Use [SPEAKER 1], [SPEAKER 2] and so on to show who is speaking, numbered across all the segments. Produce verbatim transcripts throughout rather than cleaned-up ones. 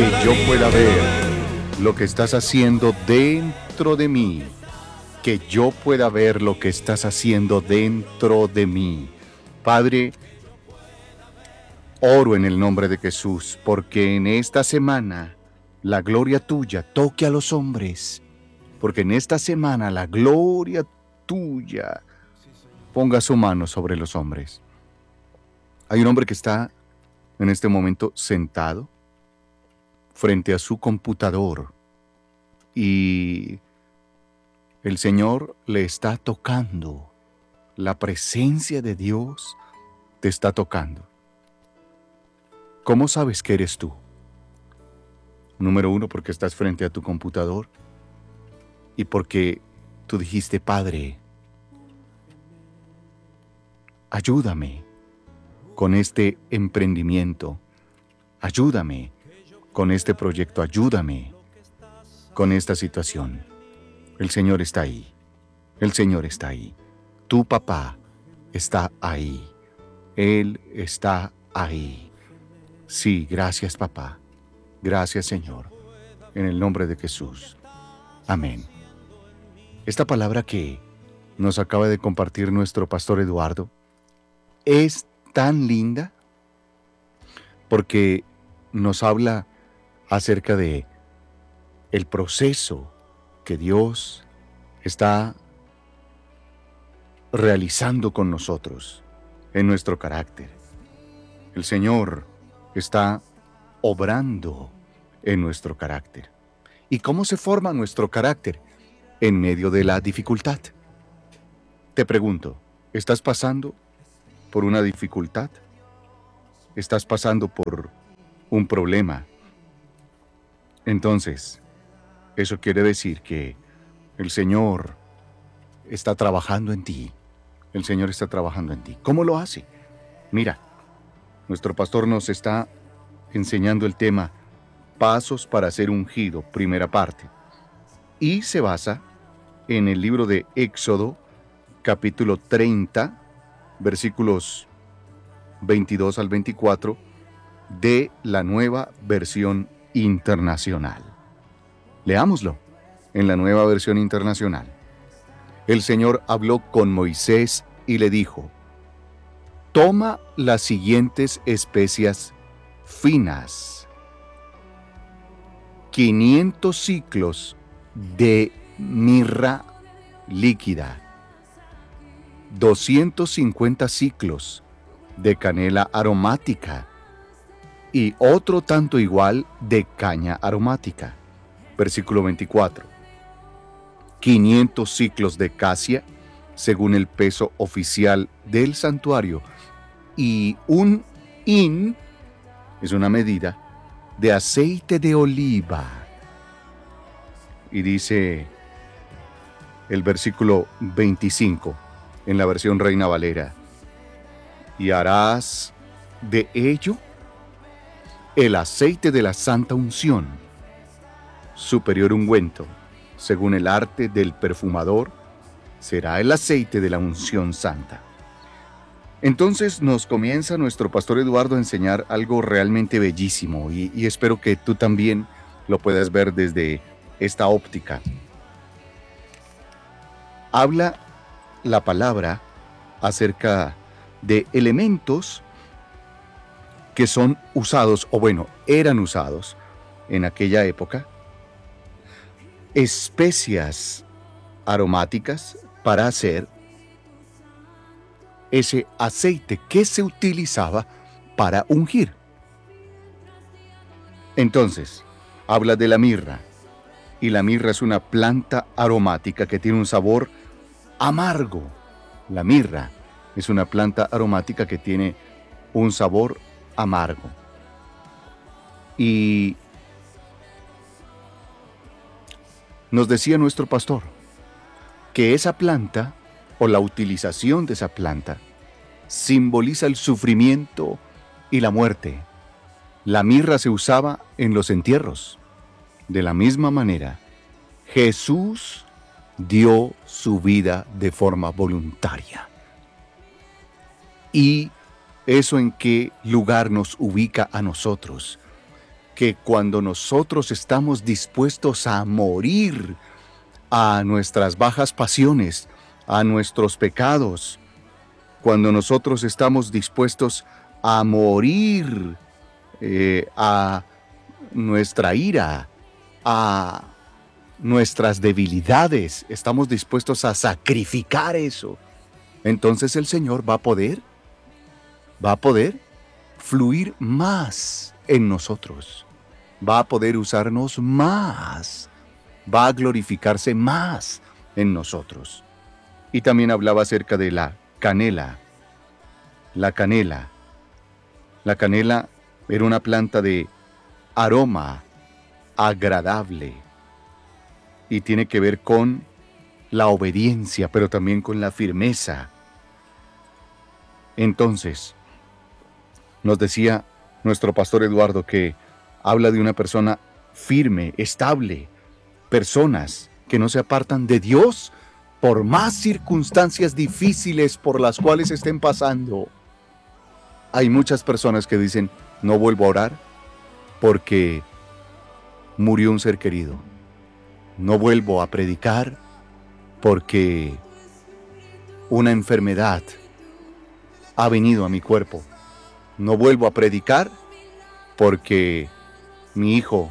[SPEAKER 1] que yo pueda ver lo que estás haciendo dentro de mí, que yo pueda ver lo que estás haciendo dentro de mí. Padre, oro en el nombre de Jesús, porque en esta semana la gloria tuya toque a los hombres, porque en esta semana la gloria tuya ponga su mano sobre los hombres. Hay un hombre que está en este momento sentado frente a su computador y el Señor le está tocando. La presencia de Dios te está tocando. ¿Cómo sabes que eres tú? Número uno, porque estás frente a tu computador y porque tú dijiste, Padre, ayúdame con este emprendimiento, ayúdame con este proyecto, ayúdame con esta situación. El Señor está ahí, el Señor está ahí. Tu papá está ahí, Él está ahí. Sí, gracias papá, gracias Señor, en el nombre de Jesús. Amén. Esta palabra que nos acaba de compartir nuestro pastor Eduardo es tan linda porque nos habla acerca de el proceso que Dios está realizando con nosotros en nuestro carácter. El Señor está obrando en nuestro carácter. ¿Y cómo se forma nuestro carácter? En medio de la dificultad. Te pregunto, ¿estás pasando por una dificultad? ¿Estás pasando por un problema? Entonces, eso quiere decir que el Señor está trabajando en ti. El Señor está trabajando en ti. ¿Cómo lo hace? Mira, nuestro pastor nos está enseñando el tema Pasos para ser ungido, primera parte. Y se basa en el libro de Éxodo, capítulo treinta, versículos veintidós al veinticuatro, de la Nueva Versión Internacional. Leámoslo en la Nueva Versión Internacional. El Señor habló con Moisés y le dijo, toma las siguientes especias finas, quinientos ciclos de mirra líquida, doscientos cincuenta ciclos de canela aromática y otro tanto igual de caña aromática. Versículo veinticuatro. quinientos ciclos de casia, según el peso oficial del santuario, y un hin, es una medida, de aceite de oliva. Y dice el versículo veinticinco, en la versión Reina Valera, y harás de ello el aceite de la santa unción, superior ungüento, según el arte del perfumador, será el aceite de la unción santa. Entonces nos comienza nuestro pastor Eduardo a enseñar algo realmente bellísimo y, y espero que tú también lo puedas ver desde esta óptica. Habla la palabra acerca de elementos que son usados, o bueno, eran usados en aquella época, especias aromáticas para hacer ese aceite que se utilizaba para ungir. Entonces, habla de la mirra, y la mirra es una planta aromática que tiene un sabor amargo. La mirra es una planta aromática que tiene un sabor amargo. Y nos decía nuestro pastor que esa planta, o la utilización de esa planta, simboliza el sufrimiento y la muerte. La mirra se usaba en los entierros. De la misma manera, Jesús dio su vida de forma voluntaria. ¿Y eso en qué lugar nos ubica a nosotros? que cuando nosotros estamos dispuestos a morir a nuestras bajas pasiones, a nuestros pecados, cuando nosotros estamos dispuestos a morir eh, a nuestra ira, a nuestras debilidades, estamos dispuestos a sacrificar eso, entonces el Señor va a poder, va a poder fluir más en nosotros, va a poder usarnos más, va a glorificarse más en nosotros. Y también hablaba acerca de la canela. La canela. La canela era una planta de aroma agradable y tiene que ver con la obediencia, pero también con la firmeza. Entonces, nos decía nuestro pastor Eduardo que habla de una persona firme, estable, personas que no se apartan de Dios por más circunstancias difíciles por las cuales estén pasando. Hay muchas personas que dicen, no vuelvo a orar porque murió un ser querido. No vuelvo a predicar porque una enfermedad ha venido a mi cuerpo. No vuelvo a predicar porque mi hijo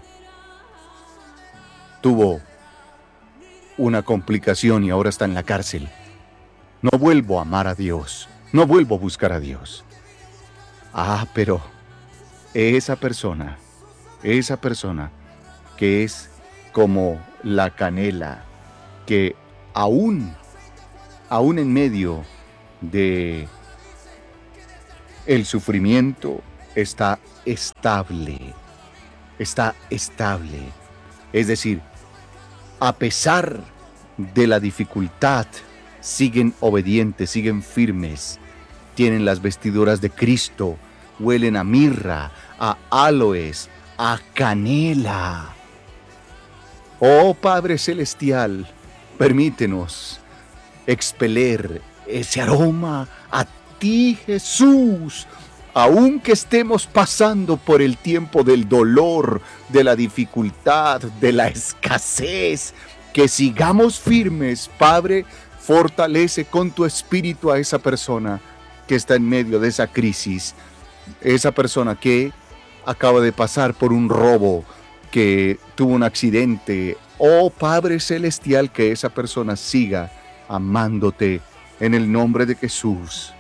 [SPEAKER 1] tuvo una complicación y ahora está en la cárcel. No vuelvo a amar a Dios. No vuelvo a buscar a Dios. Ah, pero esa persona, esa persona que es como la canela, que aún, aún en medio de el sufrimiento está estable, está estable. Es decir, a pesar de la dificultad, siguen obedientes, siguen firmes, tienen las vestiduras de Cristo, huelen a mirra, a aloes, a canela. Oh Padre Celestial, permítenos expeler ese aroma a ti, Jesús, aunque estemos pasando por el tiempo del dolor, de la dificultad, de la escasez, que sigamos firmes. Padre, fortalece con tu espíritu a esa persona que está en medio de esa crisis, esa persona que acaba de pasar por un robo, que tuvo un accidente. Oh Padre Celestial, que esa persona siga amándote en el nombre de Jesús.